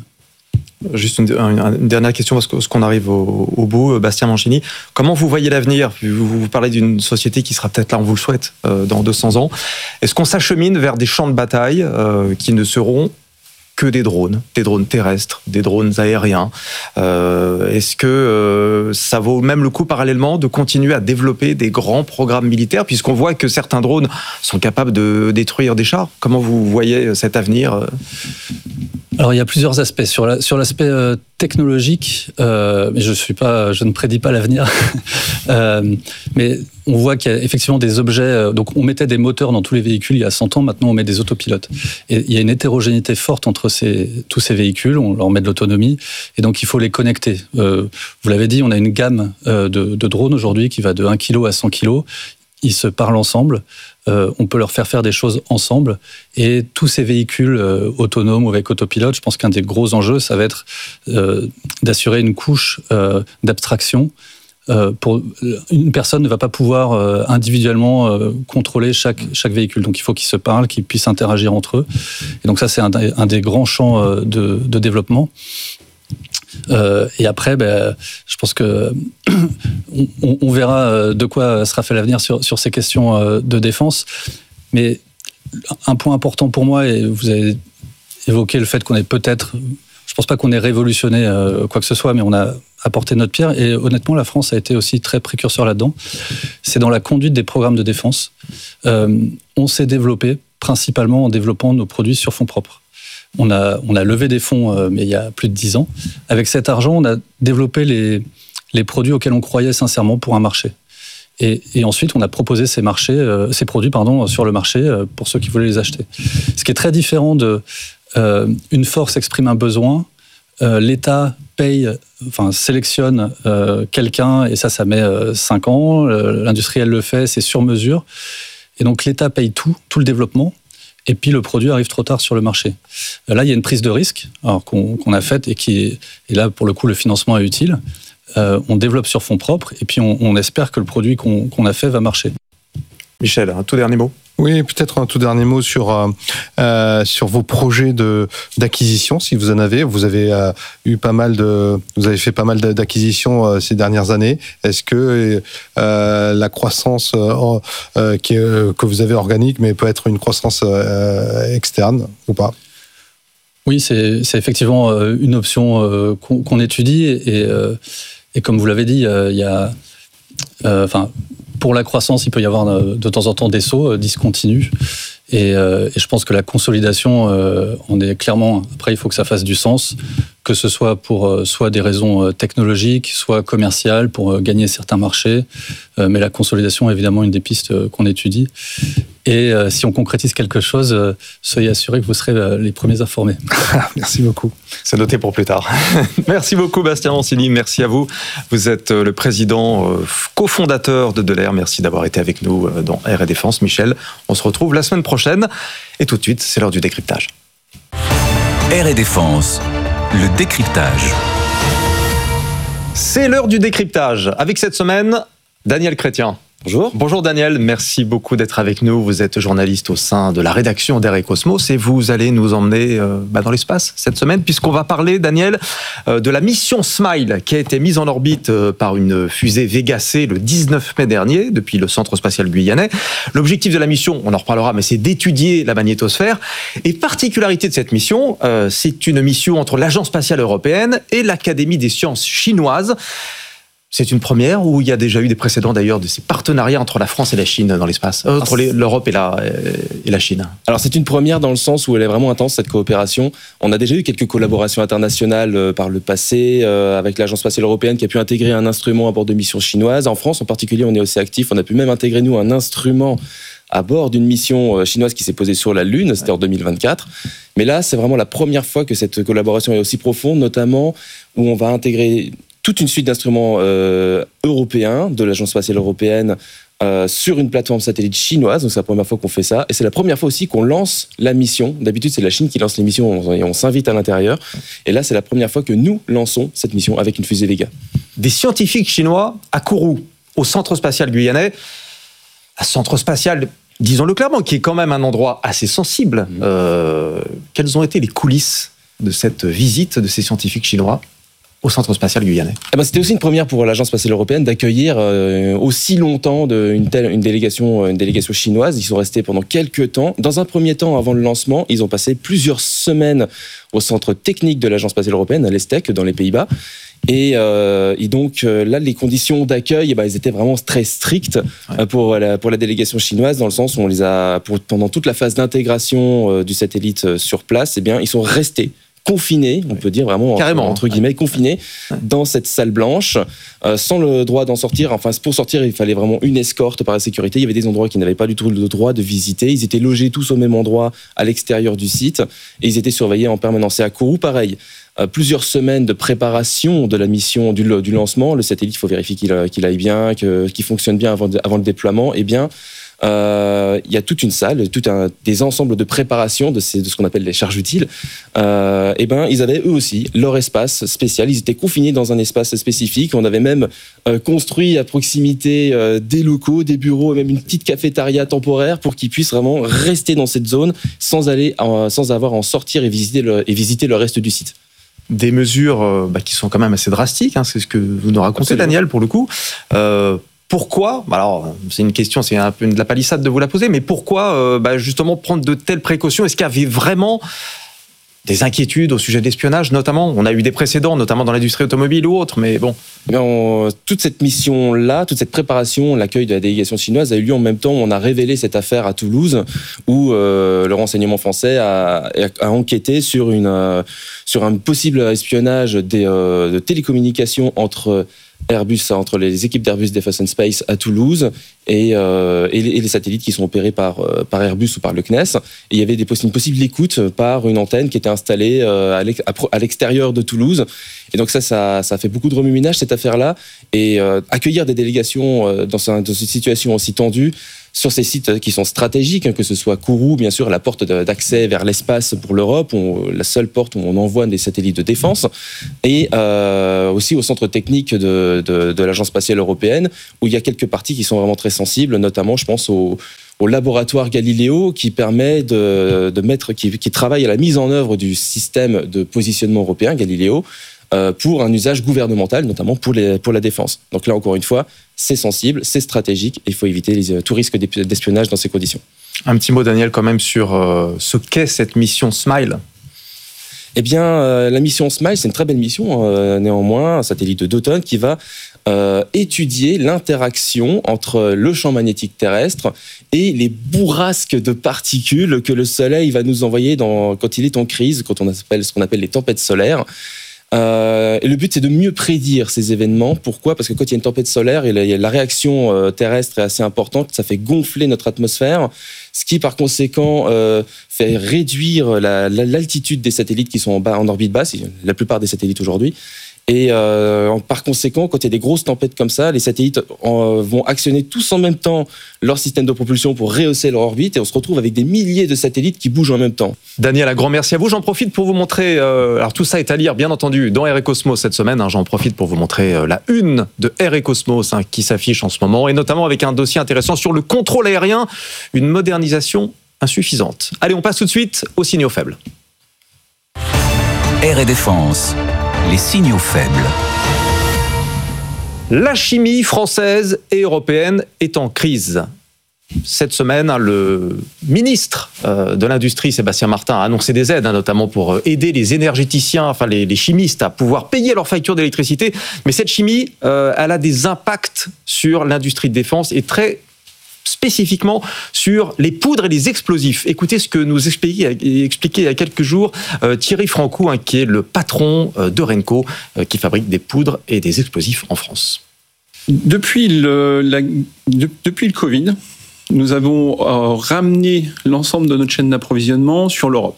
Juste une, une dernière question parce qu'on arrive au, au bout, Bastien Mancini. Comment vous voyez l'avenir ? vous, vous parlez d'une société qui sera peut-être là, on vous le souhaite, euh, dans deux cents ans. Est-ce qu'on s'achemine vers des champs de bataille euh, qui ne seront que des drones, des drones terrestres, des drones aériens ? euh, Est-ce que euh, ça vaut même le coup parallèlement de continuer à développer des grands programmes militaires puisqu'on voit que certains drones sont capables de détruire des chars ? Comment vous voyez cet avenir ? Alors il y a plusieurs aspects sur la, sur l'aspect euh, technologique, euh, mais je suis pas, je ne prédis pas l'avenir. euh, mais on voit qu'il y a effectivement des objets. Euh, donc on mettait des moteurs dans tous les véhicules il y a cent ans. Maintenant on met des autopilotes. Et il y a une hétérogénéité forte entre ces, tous ces véhicules. On leur met de l'autonomie et donc il faut les connecter. Euh, vous l'avez dit, on a une gamme euh, de, de drones aujourd'hui qui va de un kilo à cent kilos. Ils se parlent ensemble. Euh, on peut leur faire faire des choses ensemble. Et tous ces véhicules euh, autonomes ou avec autopilote, je pense qu'un des gros enjeux, ça va être euh, d'assurer une couche euh, d'abstraction. Euh, pour, une personne ne va pas pouvoir euh, individuellement euh, contrôler chaque, chaque véhicule. Donc il faut qu'ils se parlent, qu'ils puissent interagir entre eux. Et donc ça, c'est un, un des grands champs euh, de, de développement. Euh, et après, ben, je pense que on, on verra de quoi sera fait l'avenir sur, sur ces questions de défense. Mais un point important pour moi, et vous avez évoqué le fait qu'on ait peut-être, je pense pas qu'on ait révolutionné quoi que ce soit, mais on a apporté notre pierre. Et honnêtement, la France a été aussi très précurseur là-dedans. C'est dans la conduite des programmes de défense. Euh, on s'est développé principalement en développant nos produits sur fonds propres. On a, on a levé des fonds, euh, mais il y a plus de dix ans. Avec cet argent, on a développé les, les produits auxquels on croyait sincèrement pour un marché. Et, et ensuite, on a proposé ces, marchés, euh, ces produits pardon, sur le marché euh, pour ceux qui voulaient les acheter. Ce qui est très différent de euh, une force exprime un besoin, euh, l'État paye, enfin sélectionne euh, quelqu'un, et ça, ça met euh, cinq ans, euh, l'industriel le fait, c'est sur mesure. Et donc l'État paye tout, tout le développement, et puis le produit arrive trop tard sur le marché. Là, il y a une prise de risque alors, qu'on, qu'on a faite, et, qui est, et là, pour le coup, le financement est utile. Euh, on développe sur fonds propres, et puis on, on espère que le produit qu'on, qu'on a fait va marcher. Michel, un tout dernier mot ? Oui, peut-être un tout dernier mot sur euh, euh, sur vos projets de d'acquisition, si vous en avez. Vous avez euh, eu pas mal de, vous avez fait pas mal d'acquisitions euh, ces dernières années. Est-ce que euh, la croissance euh, euh, qui est, que vous avez organique, mais peut être une croissance euh, externe ou pas ? Oui, c'est, c'est effectivement une option euh, qu'on, qu'on étudie, et, euh, et comme vous l'avez dit, euh, il y a, euh, enfin. Pour la croissance, il peut y avoir de temps en temps des sauts discontinus. Et, euh, et je pense que la consolidation, euh, on est clairement... Après, il faut que ça fasse du sens, que ce soit pour euh, soit des raisons technologiques, soit commerciales, pour euh, gagner certains marchés. Euh, mais la consolidation est évidemment une des pistes euh, qu'on étudie. Et euh, si on concrétise quelque chose, euh, soyez assurés que vous serez euh, les premiers informés. Merci beaucoup. C'est noté pour plus tard. Merci beaucoup, Bastien Rancilly. Merci à vous. Vous êtes le président euh, cofondateur de Delair. Merci d'avoir été avec nous euh, dans R et Défense. Michel, on se retrouve la semaine prochaine. Et tout de suite, c'est l'heure du décryptage. R et Défense, le décryptage. C'est l'heure du décryptage. Avec cette semaine, Daniel Chrétien. Bonjour. Bonjour Daniel, merci beaucoup d'être avec nous. Vous êtes journaliste au sein de la rédaction d'Air et Cosmos, et vous allez nous emmener euh, bah, dans l'espace cette semaine, puisqu'on va parler, Daniel, euh, de la mission Smile, qui a été mise en orbite euh, par une fusée Vega C le dix-neuf mai dernier, depuis le centre spatial guyanais. L'objectif de la mission, on en reparlera, mais c'est d'étudier la magnétosphère. Et particularité de cette mission, euh, c'est une mission entre l'Agence spatiale européenne et l'Académie des sciences chinoises. C'est une première, ou il y a déjà eu des précédents d'ailleurs de ces partenariats entre la France et la Chine dans l'espace, euh, entre les, l'Europe et la, et la Chine? Alors c'est une première dans le sens où elle est vraiment intense, cette coopération. On a déjà eu quelques collaborations internationales euh, par le passé, euh, avec l'Agence spatiale européenne qui a pu intégrer un instrument à bord de missions chinoises. En France en particulier, on est aussi actif, on a pu même intégrer nous un instrument à bord d'une mission chinoise qui s'est posée sur la Lune, c'était en deux mille vingt-quatre. Mais là, c'est vraiment la première fois que cette collaboration est aussi profonde, notamment où on va intégrer toute une suite d'instruments euh, européens de l'Agence spatiale européenne euh, sur une plateforme satellite chinoise. Donc c'est la première fois qu'on fait ça. Et c'est la première fois aussi qu'on lance la mission. D'habitude, c'est la Chine qui lance les missions et on s'invite à l'intérieur. Et là, c'est la première fois que nous lançons cette mission avec une fusée Vega. Des scientifiques chinois à Kourou, au centre spatial guyanais. Un centre spatial, disons-le clairement, qui est quand même un endroit assez sensible. Mmh. Euh, quelles ont été les coulisses de cette visite de ces scientifiques chinois au centre spatial guyanais? Eh ben, c'était aussi une première pour l'Agence spatiale européenne d'accueillir euh, aussi longtemps de, une, telle, une, délégation, une délégation chinoise. Ils sont restés pendant quelques temps. Dans un premier temps, avant le lancement, ils ont passé plusieurs semaines au centre technique de l'Agence spatiale européenne, à l'Estec, dans les Pays-Bas. Et, euh, et donc euh, là, les conditions d'accueil, eh ben, elles étaient vraiment très strictes ouais. pour, la, pour la délégation chinoise, dans le sens où on les a, pour, pendant toute la phase d'intégration euh, du satellite euh, sur place, eh bien, ils sont restés confinés, on peut dire vraiment carrément entre, entre guillemets confinés ouais. dans cette salle blanche, euh, sans le droit d'en sortir. Enfin, pour sortir, il fallait vraiment une escorte par la sécurité. Il y avait des endroits qui n'avaient pas du tout le droit de visiter. Ils étaient logés tous au même endroit à l'extérieur du site et ils étaient surveillés en permanence. Et à Kourou, pareil. Euh, plusieurs semaines de préparation de la mission du, du lancement. Le satellite, il faut vérifier qu'il, qu'il aille bien, que, qu'il fonctionne bien avant, de, avant le déploiement. Eh bien, Euh, il y a toute une salle, tout un, des ensembles de préparation de, ces, de ce qu'on appelle les charges utiles. Euh, et ben, ils avaient eux aussi leur espace spécial. Ils étaient confinés dans un espace spécifique. On avait même euh, construit à proximité euh, des locaux, des bureaux, et même une petite cafétéria temporaire pour qu'ils puissent vraiment rester dans cette zone sans aller, en, sans avoir à en sortir et visiter le, et visiter le reste du site. Des mesures euh, bah, qui sont quand même assez drastiques. Hein, c'est ce que vous nous racontez, Absolument. Daniel, pour le coup. Euh, Pourquoi, alors c'est une question, c'est un peu de la palissade de vous la poser, mais pourquoi euh, bah, justement prendre de telles précautions? Est-ce qu'il y avait vraiment des inquiétudes au sujet de l'espionnage, notamment. On a eu des précédents, notamment dans l'industrie automobile ou autre, mais bon. Eh on, toute cette mission-là, toute cette préparation, l'accueil de la délégation chinoise a eu lieu en même temps où on a révélé cette affaire à Toulouse, où euh, le renseignement français a, a enquêté sur, une, euh, sur un possible espionnage des, euh, de télécommunications entre Airbus, entre les équipes d'Airbus Defence and Space à Toulouse et, euh, et, les, et les satellites qui sont opérés par, euh, par Airbus ou par le C N E S. Et il y avait des, une possible écoute par une antenne qui était installée euh, à l'extérieur de Toulouse. Et donc ça, ça, ça a fait beaucoup de remue-ménage, cette affaire-là. Et euh, accueillir des délégations euh, dans, dans une situation aussi tendue, sur ces sites qui sont stratégiques, hein, que ce soit Kourou, bien sûr, la porte d'accès vers l'espace pour l'Europe, la seule porte où on envoie des satellites de défense, et euh, aussi au centre technique de, de, de l'Agence spatiale européenne, où il y a quelques parties qui sont vraiment très sensibles, notamment, je pense, au, au laboratoire Galileo, qui permet de, de mettre, qui, qui travaille à la mise en œuvre du système de positionnement européen, Galileo, pour un usage gouvernemental, notamment pour, les, pour la défense. Donc là, encore une fois, c'est sensible, c'est stratégique, et il faut éviter les, tout risque d'espionnage dans ces conditions. Un petit mot, Daniel, quand même, sur euh, ce qu'est cette mission SMILE. Eh bien, euh, la mission SMILE, c'est une très belle mission, euh, néanmoins, un satellite de deux tonnes qui va euh, étudier l'interaction entre le champ magnétique terrestre et les bourrasques de particules que le Soleil va nous envoyer dans, quand il est en crise, quand on appelle ce qu'on appelle les tempêtes solaires. Euh, et le but, c'est de mieux prédire ces événements. Pourquoi ? Parce que quand il y a une tempête solaire, et la, la réaction euh, terrestre est assez importante, ça fait gonfler notre atmosphère, ce qui, par conséquent, euh, fait réduire la, la, l'altitude des satellites qui sont en, bas, en orbite basse, la plupart des satellites aujourd'hui. Et euh, par conséquent, quand il y a des grosses tempêtes comme ça, les satellites en, vont actionner tous en même temps leur système de propulsion pour rehausser leur orbite, et on se retrouve avec des milliers de satellites qui bougent en même temps. Daniel, un grand merci à vous. J'en profite pour vous montrer, euh, alors tout ça est à lire bien entendu dans R et Cosmos cette semaine, hein, j'en profite pour vous montrer euh, la une de R et Cosmos hein, qui s'affiche en ce moment, et notamment avec un dossier intéressant sur le contrôle aérien, une modernisation insuffisante. Allez, on passe tout de suite aux signaux faibles. Air et Défense. Les signaux faibles. La chimie française et européenne est en crise. Cette semaine, le ministre de l'Industrie, Sébastien Martin, a annoncé des aides, notamment pour aider les énergéticiens, enfin les, les chimistes, à pouvoir payer leurs factures d'électricité. Mais cette chimie, elle a des impacts sur l'industrie de défense et très spécifiquement sur les poudres et les explosifs. Écoutez ce que nous expliquait, expliquait il y a quelques jours euh, Thierry Francou, hein, qui est le patron euh, d'Orenco, euh, qui fabrique des poudres et des explosifs en France. Depuis le, la, de, depuis le Covid, nous avons euh, ramené l'ensemble de notre chaîne d'approvisionnement sur l'Europe.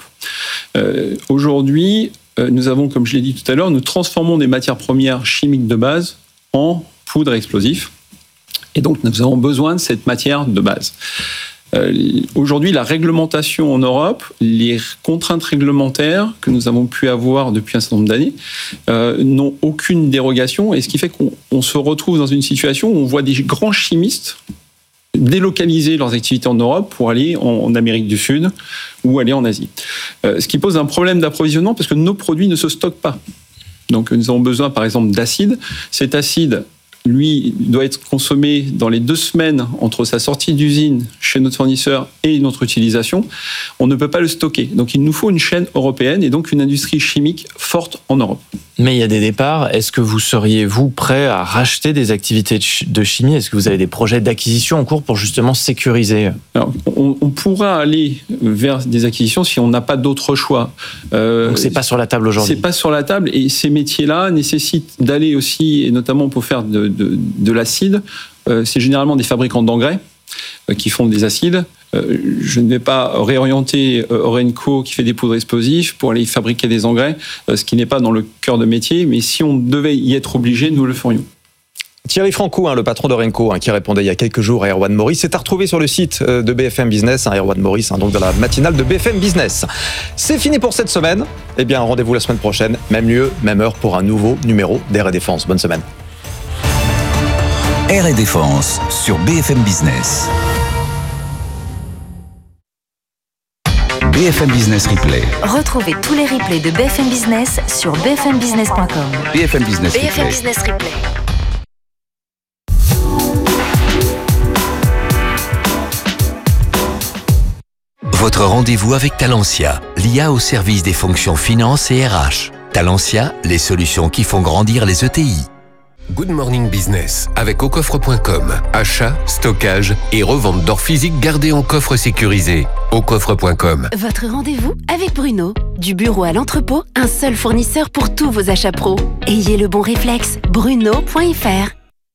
Euh, aujourd'hui, euh, nous avons, comme je l'ai dit tout à l'heure, nous transformons des matières premières chimiques de base en poudres et explosifs. Et donc, nous avons besoin de cette matière de base. Euh, aujourd'hui, la réglementation en Europe, les contraintes réglementaires que nous avons pu avoir depuis un certain nombre d'années, euh, n'ont aucune dérogation. Et ce qui fait qu'on on se retrouve dans une situation où on voit des grands chimistes délocaliser leurs activités en Europe pour aller en, en Amérique du Sud ou aller en Asie. Euh, ce qui pose un problème d'approvisionnement parce que nos produits ne se stockent pas. Donc, nous avons besoin, par exemple, d'acide. Cet acide, lui, doit être consommé dans les deux semaines entre sa sortie d'usine chez notre fournisseur et notre utilisation. On ne peut pas le stocker. Donc, il nous faut une chaîne européenne et donc une industrie chimique forte en Europe. Mais il y a des départs. Est-ce que vous seriez, vous, prêt à racheter des activités de chimie ? Est-ce que vous avez des projets d'acquisition en cours pour justement sécuriser ? Alors, on, on pourra aller vers des acquisitions si on n'a pas d'autre choix. Euh, Donc, c'est pas sur la table aujourd'hui ? C'est pas sur la table et ces métiers-là nécessitent d'aller aussi, et notamment pour faire de, de, de l'acide, euh, c'est généralement des fabricants d'engrais euh, qui font des acides. Euh, je ne vais pas réorienter euh, Orenco qui fait des poudres explosives pour aller fabriquer des engrais, euh, ce qui n'est pas dans le cœur de métier, mais si on devait y être obligé, nous le ferions. Thierry Francou, hein, le patron d'Orenco, hein, qui répondait il y a quelques jours à Erwan Maurice, c'est à retrouver sur le site de B F M Business, hein, Erwan Maurice, hein, donc dans la matinale de B F M Business. C'est fini pour cette semaine. Eh bien, rendez-vous la semaine prochaine, même lieu, même heure, pour un nouveau numéro d'Air et Défense. Bonne semaine. Air et Défense sur B F M Business. B F M Business Replay. Retrouvez tous les replays de B F M Business sur b f m business point com. B F M Business B F M Replay. Business Replay. Votre rendez-vous avec Talentia, l'I A au service des fonctions finance et R H. Talentia, les solutions qui font grandir les E T I. Good Morning Business avec au coffre point com. Achat, stockage et revente d'or physique gardé en coffre sécurisé. au coffre point com. Votre rendez-vous avec Bruno. Du bureau à l'entrepôt, un seul fournisseur pour tous vos achats pro. Ayez le bon réflexe. Bruno point f r.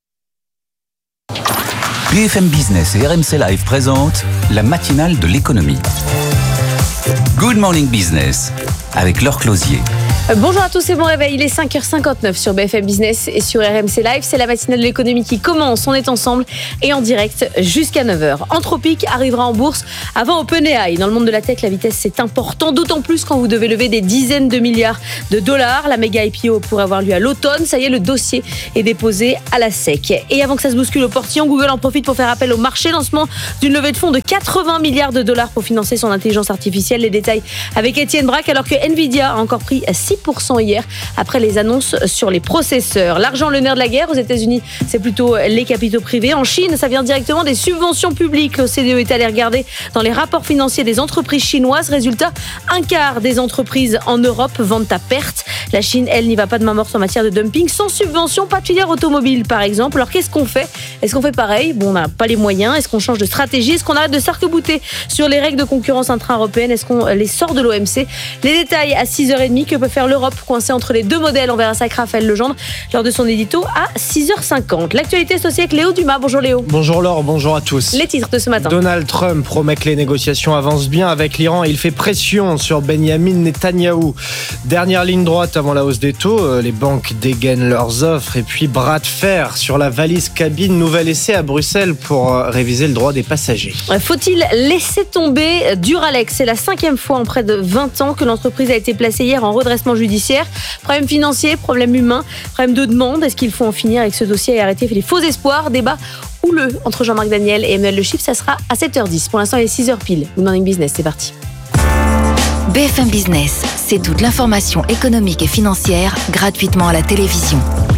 B F M Business et R M C Live présentent la matinale de l'économie. Good Morning Business avec Laure Closier. Bonjour à tous et bon réveil, il est cinq heures cinquante-neuf sur B F M Business et sur R M C Live. C'est la matinale de l'économie qui commence, on est ensemble et en direct jusqu'à neuf heures. Anthropic arrivera en bourse avant OpenAI. Dans le monde de la tech, la vitesse c'est important, d'autant plus quand vous devez lever des dizaines de milliards de dollars. La méga I P O pourrait avoir lieu à l'automne, ça y est, le dossier est déposé à la S E C. Et avant que ça se bouscule au portillon, Google en profite pour faire appel au marché, lancement d'une levée de fonds de quatre-vingts milliards de dollars pour financer son intelligence artificielle. Les détails avec Étienne Braque, alors que Nvidia a encore pris six pour cent hier après les annonces sur les processeurs. L'argent, le nerf de la guerre. Aux États-Unis, c'est plutôt les capitaux privés. En Chine, ça vient directement des subventions publiques. L'O C D E est allé regarder dans les rapports financiers des entreprises chinoises. Résultat, un quart des entreprises en Europe vendent à perte. La Chine, elle, n'y va pas de main morte en matière de dumping. Sans subvention, pas de filière automobile, par exemple. Alors, qu'est-ce qu'on fait? Est-ce qu'on fait pareil? Bon, on n'a pas les moyens. Est-ce qu'on change de stratégie? Est-ce qu'on arrête de s'arc-bouter sur les règles de concurrence intra-européenne? Est-ce qu'on les sort de l'O M C? Les détails à six heures trente. Que peut faire l'Europe coincée entre les deux modèles? On verra ça avec Raphaël Legendre lors de son édito à six heures cinquante. L'actualité, c'est aussi avec Léo Dumas. Bonjour Léo. Bonjour Laure, bonjour à tous. Les titres de ce matin. Donald Trump promet que les négociations avancent bien avec l'Iran et il fait pression sur Benyamin Netanyahou. Dernière ligne droite avant la hausse des taux, les banques dégainent leurs offres et puis bras de fer sur la valise cabine. Nouvel essai à Bruxelles pour réviser le droit des passagers. Faut-il laisser tomber Duralex? C'est la cinquième fois en près de vingt ans que l'entreprise a été placée hier en redressement judiciaire. Problème financier, problème humain, problème de demande. Est-ce qu'il faut en finir avec ce dossier et arrêter les faux espoirs? Débat houleux entre Jean-Marc Daniel et Emmanuel Le Chiffre. Ça sera à sept heures dix. Pour l'instant, il est six heures pile. Good Morning Business, c'est parti. B F M Business, c'est toute l'information économique et financière gratuitement à la télévision.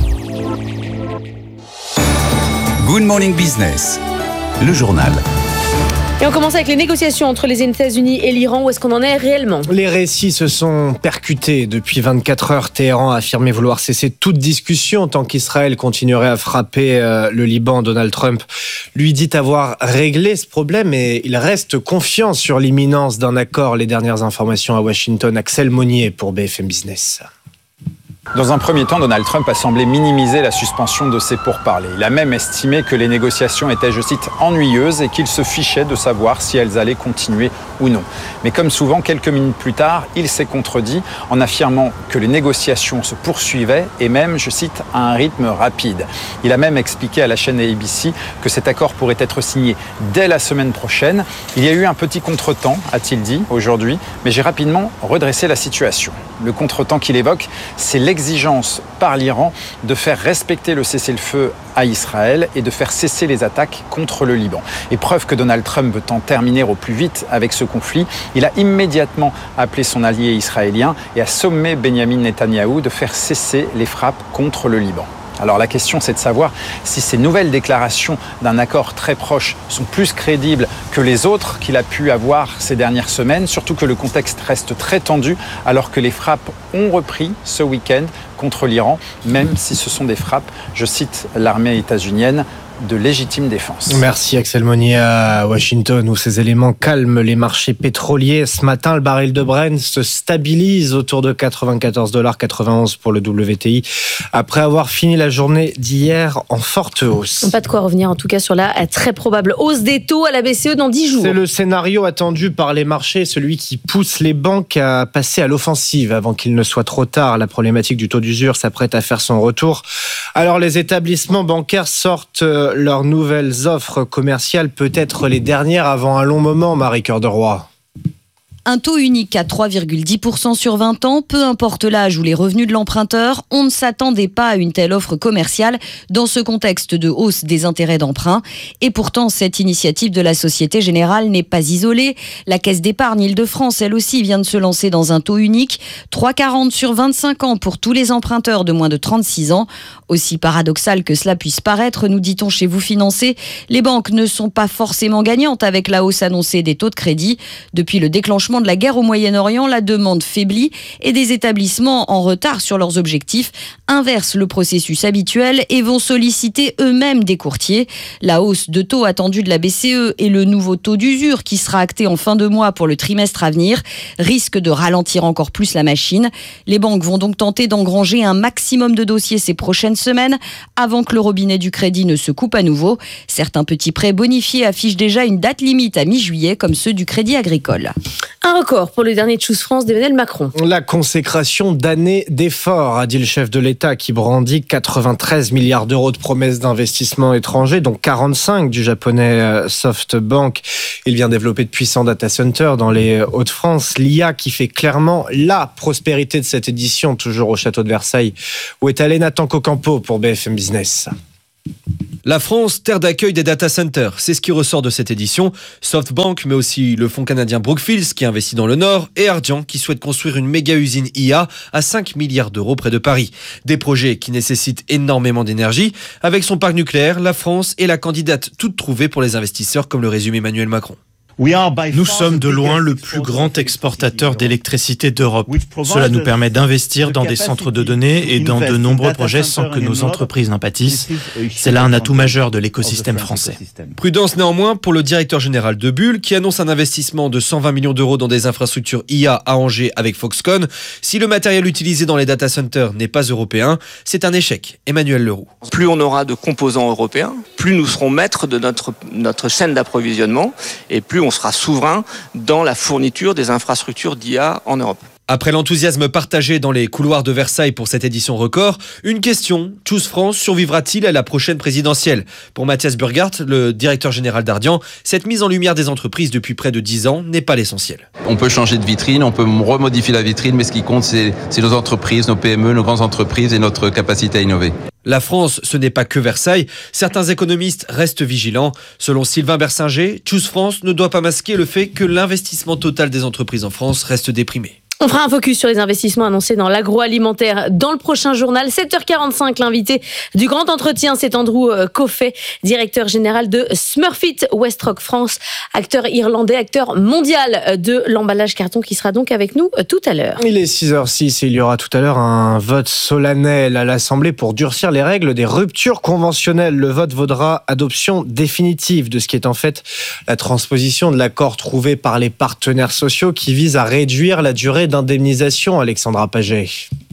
Good Morning Business, le journal. Et on commence avec les négociations entre les États-Unis et l'Iran. Où est-ce qu'on en est réellement? Les récits se sont percutés. Depuis vingt-quatre heures, Téhéran a affirmé vouloir cesser toute discussion tant qu'Israël continuerait à frapper le Liban. Donald Trump lui dit avoir réglé ce problème et il reste confiant sur l'imminence d'un accord. Les dernières informations à Washington. Axel Monnier pour B F M Business. Dans un premier temps, Donald Trump a semblé minimiser la suspension de ces pourparlers. Il a même estimé que les négociations étaient, je cite, ennuyeuses et qu'il se fichait de savoir si elles allaient continuer ou non. Mais comme souvent, quelques minutes plus tard, il s'est contredit en affirmant que les négociations se poursuivaient et même, je cite, à un rythme rapide. Il a même expliqué à la chaîne A B C que cet accord pourrait être signé dès la semaine prochaine. Il y a eu un petit contretemps, a-t-il dit, aujourd'hui, mais j'ai rapidement redressé la situation. Le contretemps qu'il évoque, c'est l'exigence par l'Iran de faire respecter le cessez-le-feu à Israël et de faire cesser les attaques contre le Liban. Et preuve que Donald Trump veut en terminer au plus vite avec ce conflit, il a immédiatement appelé son allié israélien et a sommé Benyamin Netanyahou de faire cesser les frappes contre le Liban. Alors la question, c'est de savoir si ces nouvelles déclarations d'un accord très proche sont plus crédibles que les autres qu'il a pu avoir ces dernières semaines, surtout que le contexte reste très tendu alors que les frappes ont repris ce week-end contre l'Iran, même si ce sont des frappes, je cite l'armée états-unienne, de légitime défense. Merci Axel Monnier à Washington où ces éléments calment les marchés pétroliers. Ce matin, le baril de Brent se stabilise autour de quatre-vingt-quatorze dollars quatre-vingt-onze pour le W T I après avoir fini la journée d'hier en forte hausse. Pas de quoi revenir en tout cas sur la très probable hausse des taux à la B C E dans dix jours. C'est le scénario attendu par les marchés, celui qui pousse les banques à passer à l'offensive avant qu'il ne soit trop tard. La problématique du taux d'usure s'apprête à faire son retour. Alors les établissements bancaires sortent leurs nouvelles offres commerciales, peut-être les dernières avant un long moment, Marie Cœur de Roy. Un taux unique à trois virgule dix pour cent sur vingt ans, peu importe l'âge ou les revenus de l'emprunteur, on ne s'attendait pas à une telle offre commerciale dans ce contexte de hausse des intérêts d'emprunt. Et pourtant, cette initiative de la Société Générale n'est pas isolée. La Caisse d'épargne Île-de-France, elle aussi, vient de se lancer dans un taux unique, trois virgule quarante sur vingt-cinq ans pour tous les emprunteurs de moins de trente-six ans. Aussi paradoxal que cela puisse paraître, nous dit-on chez Vous Financer, les banques ne sont pas forcément gagnantes avec la hausse annoncée des taux de crédit. Depuis le déclenchement de la guerre au Moyen-Orient, la demande faiblit et des établissements en retard sur leurs objectifs inversent le processus habituel et vont solliciter eux-mêmes des courtiers. La hausse de taux attendue de la B C E et le nouveau taux d'usure qui sera acté en fin de mois pour le trimestre à venir risquent de ralentir encore plus la machine. Les banques vont donc tenter d'engranger un maximum de dossiers ces prochaines semaines avant que le robinet du crédit ne se coupe à nouveau. Certains petits prêts bonifiés affichent déjà une date limite à mi-juillet comme ceux du Crédit Agricole. Un record pour le dernier Choose France d'Emmanuel Macron. La consécration d'années d'efforts, a dit le chef de l'État qui brandit quatre-vingt-treize milliards d'euros de promesses d'investissement étrangers, dont quarante-cinq du japonais SoftBank. Il vient développer de puissants data centers dans les Hauts-de-France. L'I A qui fait clairement la prospérité de cette édition, toujours au château de Versailles, où est allé Nathan Cocampo pour B F M Business. La France, terre d'accueil des data centers, c'est ce qui ressort de cette édition. SoftBank, mais aussi le fonds canadien Brookfield qui investit dans le Nord, et Ardian qui souhaite construire une méga usine I A à cinq milliards d'euros près de Paris. Des projets qui nécessitent énormément d'énergie. Avec son parc nucléaire, la France est la candidate toute trouvée pour les investisseurs, comme le résume Emmanuel Macron. Nous sommes de loin le plus grand exportateur d'électricité d'Europe. Cela nous permet d'investir dans des centres de données et dans de nombreux projets sans que nos entreprises n'en pâtissent. C'est là un atout majeur de l'écosystème français. Prudence néanmoins pour le directeur général de Bull qui annonce un investissement de cent vingt millions d'euros dans des infrastructures I A à Angers avec Foxconn. Si le matériel utilisé dans les data centers n'est pas européen, c'est un échec. Emmanuel Leroux. Plus on aura de composants européens, plus nous serons maîtres de notre, notre chaîne d'approvisionnement et plus on sera souverain dans la fourniture des infrastructures d'I A en Europe. Après l'enthousiasme partagé dans les couloirs de Versailles pour cette édition record, une question, Choose France survivra-t-il à la prochaine présidentielle ? Pour Mathias Burghardt, le directeur général d'Ardian, cette mise en lumière des entreprises depuis près de dix ans n'est pas l'essentiel. On peut changer de vitrine, on peut remodifier la vitrine, mais ce qui compte, c'est, c'est nos entreprises, nos P M E, nos grandes entreprises et notre capacité à innover. La France, ce n'est pas que Versailles. Certains économistes restent vigilants. Selon Sylvain Bersinger, Choose France ne doit pas masquer le fait que l'investissement total des entreprises en France reste déprimé. On fera un focus sur les investissements annoncés dans l'agroalimentaire dans le prochain journal. sept heures quarante-cinq, l'invité du grand entretien, c'est Andrew Coffey, directeur général de Smurfit Westrock France, acteur irlandais, acteur mondial de l'emballage carton qui sera donc avec nous tout à l'heure. Il est six heures six et il y aura tout à l'heure un vote solennel à l'Assemblée pour durcir les règles des ruptures conventionnelles. Le vote vaudra adoption définitive de ce qui est en fait la transposition de l'accord trouvé par les partenaires sociaux qui vise à réduire la durée d'indemnisation, Alexandra Paget.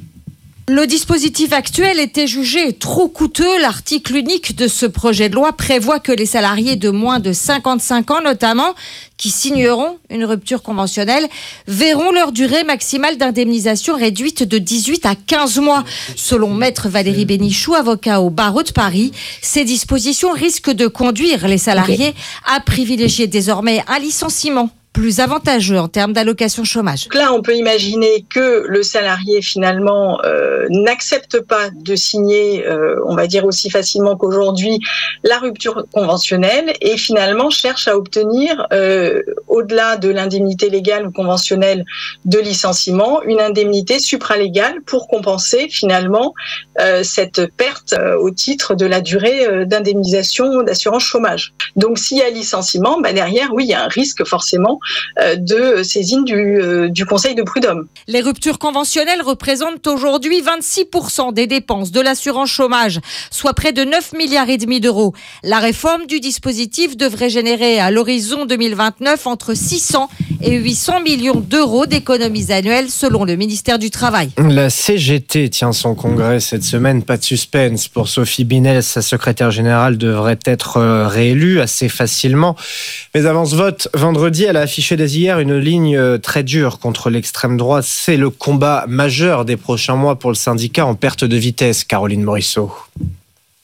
Le dispositif actuel était jugé trop coûteux. L'article unique de ce projet de loi prévoit que les salariés de moins de cinquante-cinq ans, notamment, qui signeront une rupture conventionnelle, verront leur durée maximale d'indemnisation réduite de dix-huit à quinze mois. Selon Maître Valérie Bénichou, avocat au barreau de Paris, ces dispositions risquent de conduire les salariés à privilégier désormais un licenciement plus avantageux en termes d'allocation chômage. Donc là, on peut imaginer que le salarié, finalement, euh, n'accepte pas de signer, euh, on va dire aussi facilement qu'aujourd'hui, la rupture conventionnelle et finalement cherche à obtenir, euh, au-delà de l'indemnité légale ou conventionnelle de licenciement, une indemnité supralégale pour compenser finalement euh, cette perte euh, au titre de la durée euh, d'indemnisation d'assurance chômage. Donc s'il y a licenciement, bah derrière, oui, il y a un risque forcément de saisine du, du Conseil de prud'homme. Les ruptures conventionnelles représentent aujourd'hui vingt-six pour cent des dépenses de l'assurance chômage, soit près de neuf milliards et demi d'euros. La réforme du dispositif devrait générer à l'horizon deux mille vingt-neuf entre six cents et huit cents millions d'euros d'économies annuelles selon le ministère du Travail. La C G T tient son congrès cette semaine. Pas de suspense pour Sophie Binet. Sa secrétaire générale devrait être réélue assez facilement. Mais avant ce vote, vendredi, elle a affiché dès hier une ligne très dure contre l'extrême droite. C'est le combat majeur des prochains mois pour le syndicat en perte de vitesse, Caroline Morisseau.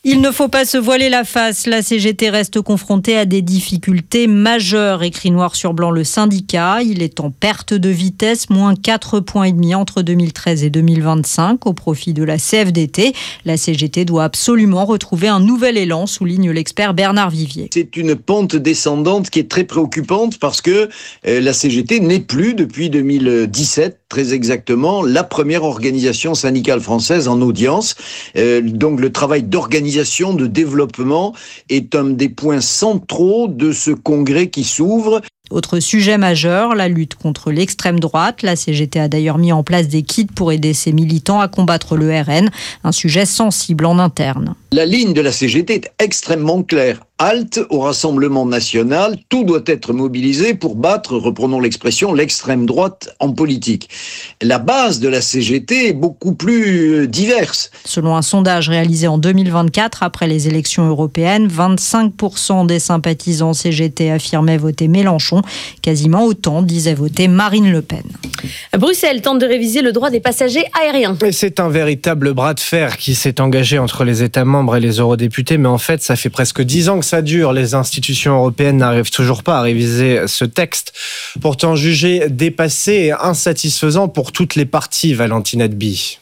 Il ne faut pas se voiler la face. La C G T reste confrontée à des difficultés majeures, écrit noir sur blanc le syndicat. Il est en perte de vitesse, moins quatre points et demi entre deux mille treize et deux mille vingt-cinq au profit de la C F D T. La C G T doit absolument retrouver un nouvel élan, souligne l'expert Bernard Vivier. C'est une pente descendante qui est très préoccupante parce que euh, la C G T n'est plus depuis deux mille dix-sept, très exactement, la première organisation syndicale française en audience. Euh, donc le travail d'organisation, de développement est un des points centraux de ce congrès qui s'ouvre. Autre sujet majeur, la lutte contre l'extrême droite. La C G T a d'ailleurs mis en place des kits pour aider ses militants à combattre le R N, un sujet sensible en interne. La ligne de la C G T est extrêmement claire. Halte au Rassemblement national, tout doit être mobilisé pour battre, reprenons l'expression, l'extrême droite en politique. La base de la C G T est beaucoup plus diverse. Selon un sondage réalisé en deux mille vingt-quatre, après les élections européennes, vingt-cinq pour cent des sympathisants C G T affirmaient voter Mélenchon. Quasiment autant disaient voter Marine Le Pen. Bruxelles tente de réviser le droit des passagers aériens. Et c'est un véritable bras de fer qui s'est engagé entre les États membres et les eurodéputés, mais en fait, ça fait presque dix ans que ça dure. Les institutions européennes n'arrivent toujours pas à réviser ce texte, pourtant jugé dépassé et insatisfaisant pour toutes les parties, Valentina Deby.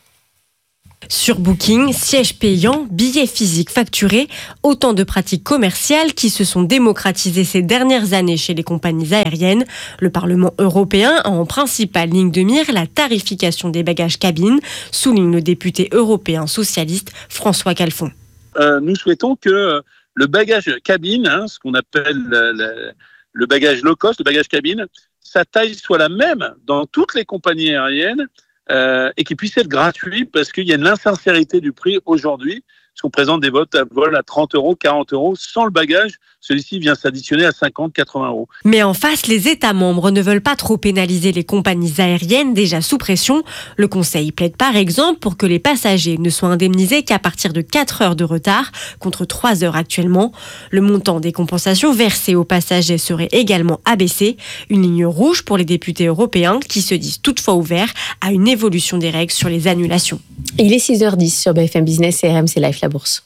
Surbooking, sièges payants, billets physiques facturés, autant de pratiques commerciales qui se sont démocratisées ces dernières années chez les compagnies aériennes. Le Parlement européen a en principale ligne de mire la tarification des bagages cabines, souligne le député européen socialiste François Calfon. Euh, nous souhaitons que le bagage cabine, hein, ce qu'on appelle le, le, le bagage low cost, le bagage cabine, sa taille soit la même dans toutes les compagnies aériennes euh, et qu'il puisse être gratuit parce qu'il y a une insincérité du prix aujourd'hui. Parce qu'on présente des vols à, vols à trente euros, quarante euros. Sans le bagage, celui-ci vient s'additionner à cinquante, quatre-vingts euros. Mais en face, les États membres ne veulent pas trop pénaliser les compagnies aériennes déjà sous pression. Le Conseil plaide par exemple pour que les passagers ne soient indemnisés qu'à partir de quatre heures de retard, contre trois heures actuellement. Le montant des compensations versées aux passagers serait également abaissé. Une ligne rouge pour les députés européens qui se disent toutefois ouverts à une évolution des règles sur les annulations. Il est six heures dix sur B F M Business et R M C Life, la bourse.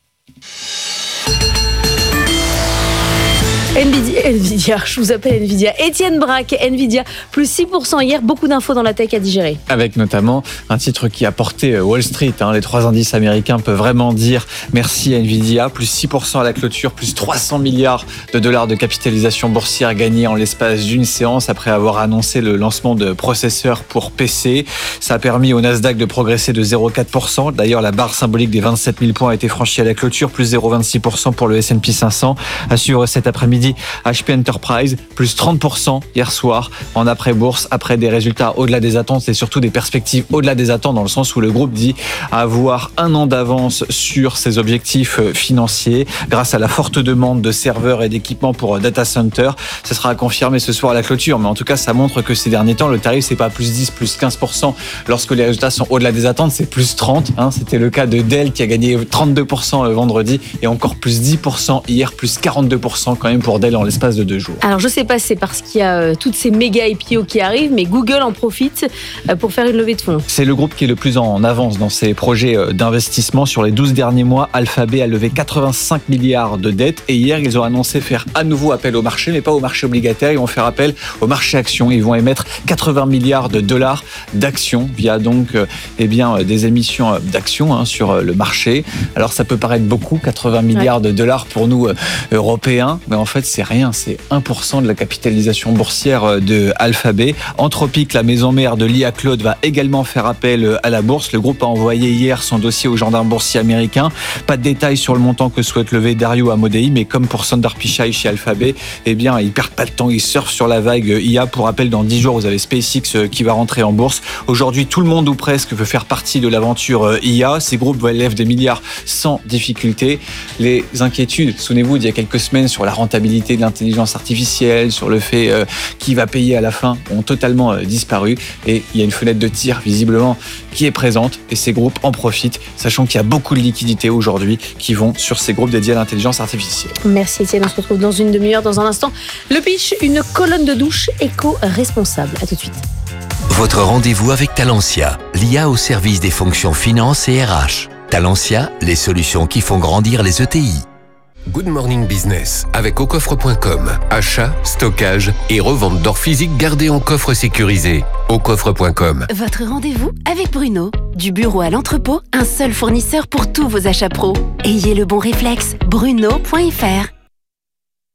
Nvidia, Nvidia, je vous appelle Nvidia. Étienne Braque, Nvidia, plus six pour cent hier, beaucoup d'infos dans la tech à digérer. Avec notamment un titre qui a porté Wall Street. Hein. Les trois indices américains peuvent vraiment dire merci à Nvidia. Plus six pour cent à la clôture, plus trois cents milliards de dollars de capitalisation boursière gagnée en l'espace d'une séance après avoir annoncé le lancement de processeurs pour P C. Ça a permis au Nasdaq de progresser de zéro virgule quatre pour cent. D'ailleurs, la barre symbolique des vingt-sept mille points a été franchie à la clôture, plus zéro virgule vingt-six pour cent pour le S and P cinq cents. À suivre cet après-midi, H P Enterprise, plus trente pour cent hier soir en après-bourse, après des résultats au-delà des attentes et surtout des perspectives au-delà des attentes, dans le sens où le groupe dit avoir un an d'avance sur ses objectifs financiers grâce à la forte demande de serveurs et d'équipements pour data center. Ça sera à confirmer ce soir à la clôture, mais en tout cas, ça montre que ces derniers temps, le tarif, c'est pas plus dix, plus quinze pour cent lorsque les résultats sont au-delà des attentes, c'est plus trente. Hein. C'était le cas de Dell qui a gagné trente-deux pour cent vendredi et encore plus dix pour cent hier, plus quarante-deux pour cent quand même pour Dell en l'espace de deux jours. Alors je sais pas si c'est parce qu'il y a euh, toutes ces méga I P O qui arrivent, mais Google en profite euh, pour faire une levée de fonds. C'est le groupe qui est le plus en avance dans ses projets euh, d'investissement. Sur les douze derniers mois, Alphabet a levé quatre-vingt-cinq milliards de dettes et hier ils ont annoncé faire à nouveau appel au marché, mais pas au marché obligataire. Ils vont faire appel au marché actions. Ils vont émettre quatre-vingts milliards de dollars d'actions via donc euh, eh bien, euh, des émissions d'actions hein, sur euh, le marché. Alors ça peut paraître beaucoup, quatre-vingts milliards ouais. de dollars pour nous euh, Européens, mais en fait c'est rien, c'est un pour cent de la capitalisation boursière de Alphabet. Anthropic, la maison mère de l'I A Cloud, va également faire appel à la bourse. Le groupe a envoyé hier son dossier au gendarme boursier américain. Pas de détails sur le montant que souhaite lever Dario Amodei, mais comme pour Sundar Pichai chez Alphabet, eh bien, ils perdent pas de temps, ils surfent sur la vague I A. Pour rappel, dans dix jours, vous avez SpaceX qui va rentrer en bourse. Aujourd'hui, tout le monde ou presque veut faire partie de l'aventure I A. Ces groupes lèvent des milliards sans difficulté. Les inquiétudes, souvenez-vous, d'il y a quelques semaines sur la rentabilité de l'intelligence artificielle, sur le fait euh, qui va payer à la fin, ont totalement euh, disparu. Et il y a une fenêtre de tir, visiblement, qui est présente. Et ces groupes en profitent, sachant qu'il y a beaucoup de liquidités aujourd'hui qui vont sur ces groupes dédiés à l'intelligence artificielle. Merci Étienne, on se retrouve dans une demi-heure. Dans un instant, le pitch, une colonne de douche éco-responsable. À tout de suite. Votre rendez-vous avec Talentia, l'I A au service des fonctions finance et R H. Talentia, les solutions qui font grandir les E T I. Good Morning Business avec au coffre point com. Achat, stockage et revente d'or physique gardé en coffre sécurisé. au coffre point com. Votre rendez-vous avec Bruno. Du bureau à l'entrepôt, un seul fournisseur pour tous vos achats pro. Ayez le bon réflexe, bruno point f r.